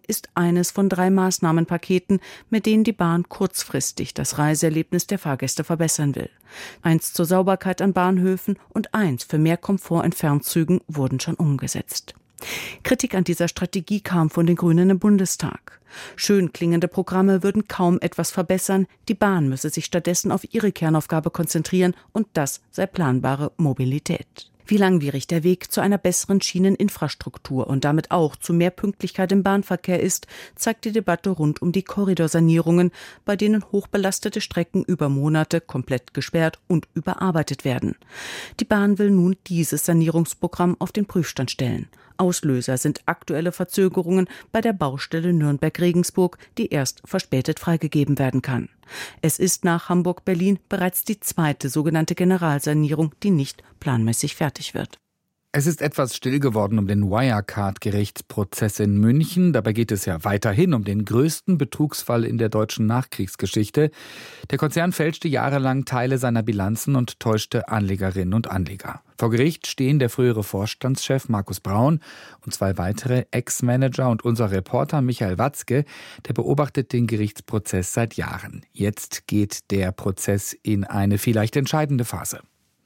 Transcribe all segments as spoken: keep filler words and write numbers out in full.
ist eines von drei Maßnahmenpaketen, mit denen die Bahn kurzfristig das Reiseerlebnis der Fahrgäste verbessern will. Eins zur Sauberkeit an Bahnhöfen und eins für mehr Komfort in Fernzügen wurden schon umgesetzt. Kritik an dieser Strategie kam von den Grünen im Bundestag. Schön klingende Programme würden kaum etwas verbessern, die Bahn müsse sich stattdessen auf ihre Kernaufgabe konzentrieren und das sei planbare Mobilität. Wie langwierig der Weg zu einer besseren Schieneninfrastruktur und damit auch zu mehr Pünktlichkeit im Bahnverkehr ist, zeigt die Debatte rund um die Korridorsanierungen, bei denen hochbelastete Strecken über Monate komplett gesperrt und überarbeitet werden. Die Bahn will nun dieses Sanierungsprogramm auf den Prüfstand stellen. Auslöser sind aktuelle Verzögerungen bei der Baustelle Nürnberg-Regensburg, die erst verspätet freigegeben werden kann. Es ist nach Hamburg-Berlin bereits die zweite sogenannte Generalsanierung, die nicht planmäßig fertig wird. Es ist etwas still geworden um den Wirecard-Gerichtsprozess in München. Dabei geht es ja weiterhin um den größten Betrugsfall in der deutschen Nachkriegsgeschichte. Der Konzern fälschte jahrelang Teile seiner Bilanzen und täuschte Anlegerinnen und Anleger. Vor Gericht stehen der frühere Vorstandschef Markus Braun und zwei weitere Ex-Manager und unser Reporter Michael Watzke, der beobachtet den Gerichtsprozess seit Jahren. Jetzt geht der Prozess in eine vielleicht entscheidende Phase.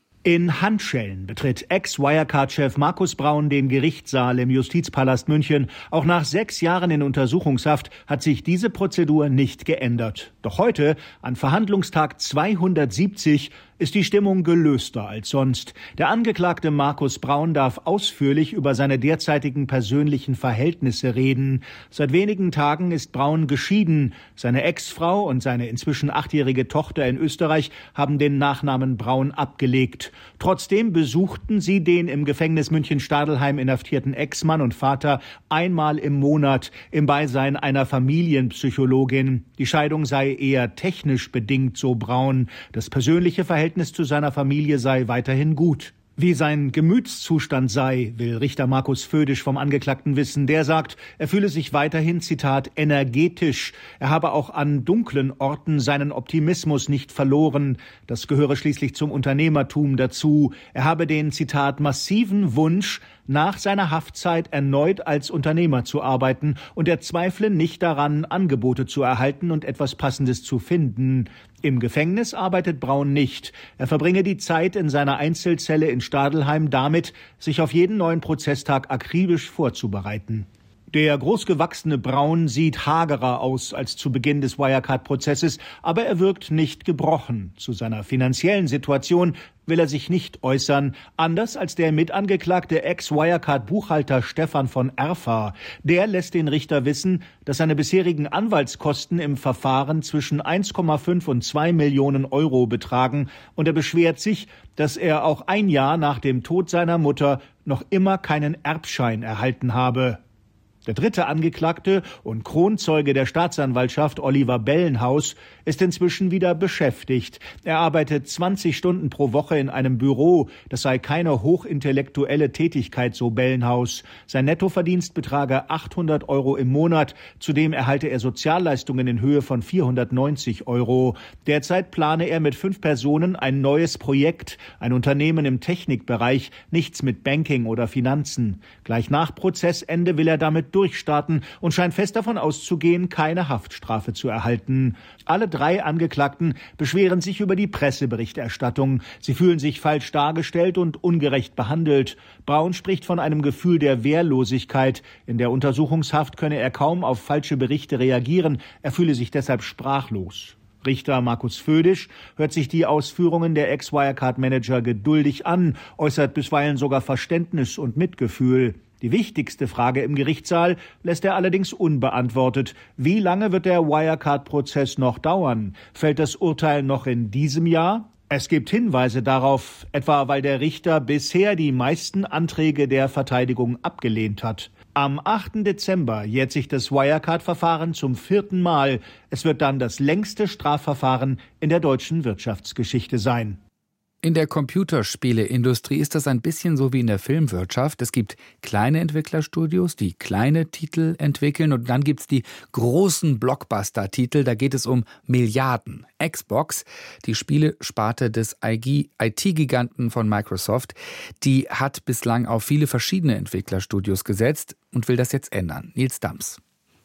In Handschellen betritt Ex-Wirecard-Chef Markus Braun den Gerichtssaal im Justizpalast München. Auch nach sechs Jahren in Untersuchungshaft hat sich diese Prozedur nicht geändert. Doch heute, an Verhandlungstag zweihundertsiebzig, ist die Stimmung gelöster als sonst. Der Angeklagte Markus Braun darf ausführlich über seine derzeitigen persönlichen Verhältnisse reden. Seit wenigen Tagen ist Braun geschieden. Seine Ex-Frau und seine inzwischen achtjährige Tochter in Österreich haben den Nachnamen Braun abgelegt. Trotzdem besuchten sie den im Gefängnis München-Stadelheim inhaftierten Ex-Mann und Vater einmal im Monat im Beisein einer Familienpsychologin. Die Scheidung sei eher technisch bedingt, so Braun. Das persönliche Verhältnis zu seiner Familie sei weiterhin gut. Wie sein Gemütszustand sei, will Richter Markus Födisch vom Angeklagten wissen. Der sagt, er fühle sich weiterhin, Zitat, energetisch. Er habe auch an dunklen Orten seinen Optimismus nicht verloren. Das gehöre schließlich zum Unternehmertum dazu. Er habe den, Zitat, massiven Wunsch, nach seiner Haftzeit erneut als Unternehmer zu arbeiten, und er zweifle nicht daran, Angebote zu erhalten und etwas Passendes zu finden. Im Gefängnis arbeitet Braun nicht. Er verbringe die Zeit in seiner Einzelzelle in Stadelheim damit, sich auf jeden neuen Prozesstag akribisch vorzubereiten. Der großgewachsene Braun sieht hagerer aus als zu Beginn des Wirecard-Prozesses, aber er wirkt nicht gebrochen. Zu seiner finanziellen Situation will er sich nicht äußern, anders als der mitangeklagte Ex-Wirecard-Buchhalter Stefan von Erfa. Der lässt den Richter wissen, dass seine bisherigen Anwaltskosten im Verfahren zwischen eins Komma fünf und zwei Millionen Euro betragen, und er beschwert sich, dass er auch ein Jahr nach dem Tod seiner Mutter noch immer keinen Erbschein erhalten habe. Der dritte Angeklagte und Kronzeuge der Staatsanwaltschaft, Oliver Bellenhaus, ist inzwischen wieder beschäftigt. Er arbeitet zwanzig Stunden pro Woche in einem Büro. Das sei keine hochintellektuelle Tätigkeit, so Bellenhaus. Sein Nettoverdienst betrage achthundert Euro im Monat. Zudem erhalte er Sozialleistungen in Höhe von vierhundertneunzig Euro. Derzeit plane er mit fünf Personen ein neues Projekt, ein Unternehmen im Technikbereich, nichts mit Banking oder Finanzen. Gleich nach Prozessende will er damit durchstarten und scheint fest davon auszugehen, keine Haftstrafe zu erhalten. Alle drei Angeklagten beschweren sich über die Presseberichterstattung. Sie fühlen sich falsch dargestellt und ungerecht behandelt. Braun spricht von einem Gefühl der Wehrlosigkeit. In der Untersuchungshaft könne er kaum auf falsche Berichte reagieren. Er fühle sich deshalb sprachlos. Richter Markus Födisch hört sich die Ausführungen der Ex-Wirecard-Manager geduldig an, äußert bisweilen sogar Verständnis und Mitgefühl. Die wichtigste Frage im Gerichtssaal lässt er allerdings unbeantwortet. Wie lange wird der Wirecard-Prozess noch dauern? Fällt das Urteil noch in diesem Jahr? Es gibt Hinweise darauf, etwa weil der Richter bisher die meisten Anträge der Verteidigung abgelehnt hat. Am achten Dezember jährt sich das Wirecard-Verfahren zum vierten Mal. Es wird dann das längste Strafverfahren in der deutschen Wirtschaftsgeschichte sein. In der Computerspieleindustrie ist das ein bisschen so wie in der Filmwirtschaft. Es gibt kleine Entwicklerstudios, die kleine Titel entwickeln, und dann gibt's die großen Blockbuster-Titel, da geht es um Milliarden. Xbox, die Spielesparte des I T-Giganten von Microsoft, die hat bislang auf viele verschiedene Entwicklerstudios gesetzt und will das jetzt ändern. Nils Dams.